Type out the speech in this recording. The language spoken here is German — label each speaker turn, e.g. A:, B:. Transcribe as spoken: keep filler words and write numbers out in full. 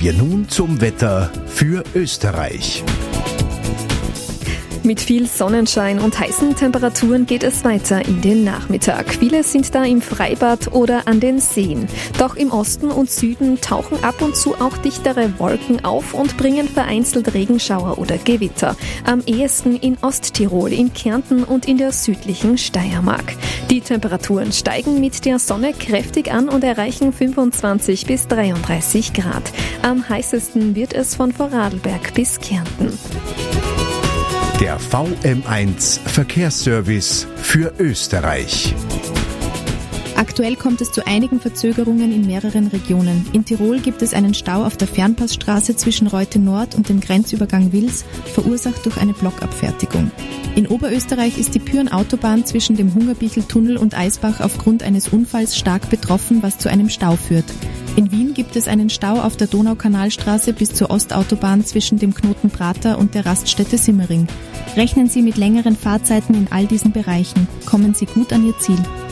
A: wir nun zum Wetter für Österreich.
B: Mit viel Sonnenschein und heißen Temperaturen geht es weiter in den Nachmittag. Viele sind da im Freibad oder an den Seen. Doch im Osten und Süden tauchen ab und zu auch dichtere Wolken auf und bringen vereinzelt Regenschauer oder Gewitter. Am ehesten in Osttirol, in Kärnten und in der südlichen Steiermark. Die Temperaturen steigen mit der Sonne kräftig an und erreichen fünfundzwanzig bis dreiunddreißig Grad. Am heißesten wird es von Vorarlberg bis Kärnten.
A: Der V M eins Verkehrsservice für Österreich.
C: Aktuell kommt es zu einigen Verzögerungen in mehreren Regionen. In Tirol gibt es einen Stau auf der Fernpassstraße zwischen Reute Nord und dem Grenzübergang Wils, verursacht durch eine Blockabfertigung. In Oberösterreich ist die Pyhrn-Autobahn zwischen dem Hungerbichl-Tunnel und Eisbach aufgrund eines Unfalls stark betroffen, was zu einem Stau führt. In Wien gibt es einen Stau auf der Donaukanalstraße bis zur Ostautobahn zwischen dem Knoten Prater und der Raststätte Simmering. Rechnen Sie mit längeren Fahrzeiten in all diesen Bereichen. Kommen Sie gut an Ihr Ziel.